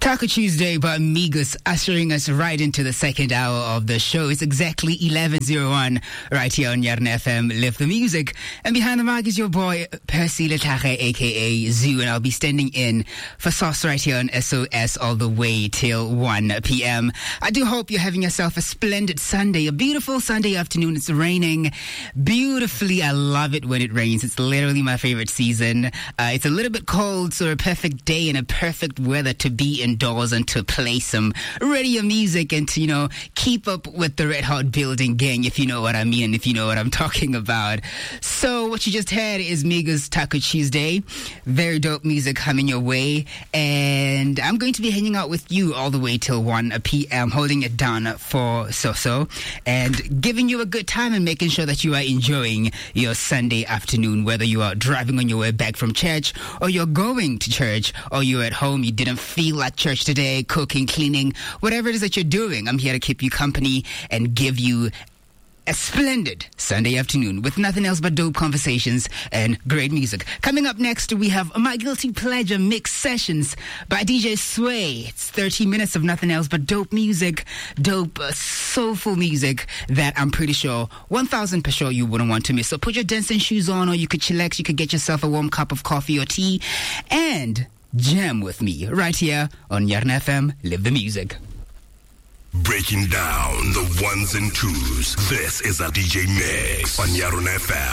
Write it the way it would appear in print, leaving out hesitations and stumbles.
Taco Tuesday by Migos, ushering us right into the second hour of the show. It's exactly 11:01 right here on Yarn FM, Live the Music. And behind the mic is your boy, Percy Letache, a.k.a. Zoo, and I'll be standing in for Sauce right here on SOS all the way till 1 p.m. I do hope you're having yourself a splendid Sunday, a beautiful Sunday afternoon. It's raining beautifully. I love it when it rains. It's literally my favorite season. It's a little bit cold, so a perfect day and a perfect weather to be indoors and to play some radio music and to, keep up with the Red Hot Building Gang, if you know what I mean, and if you know what I'm talking about. So what you just heard is Migos Taco Tuesday. Very dope music coming your way. And I'm going to be hanging out with you all the way till 1 p.m., holding it down for Soso and giving you a good time and making sure that you are enjoying your Sunday afternoon, whether you are driving on your way back from church or you're going to church or you're at home, you didn't feel like church today, cooking, cleaning, whatever it is that you're doing. I'm here to keep you company and give you a splendid Sunday afternoon with nothing else but dope conversations and great music. Coming up next, we have My Guilty Pleasure Mix Sessions by DJ Sway. It's 30 minutes of nothing else but dope music, dope soulful music that I'm pretty sure 1,000% sure you wouldn't want to miss. So put your dancing shoes on, or you could chillax, you could get yourself a warm cup of coffee or tea and jam with me right here on Yarn FM, Live the Music. Breaking down the ones and twos. This is a DJ Mix on Yarn FM.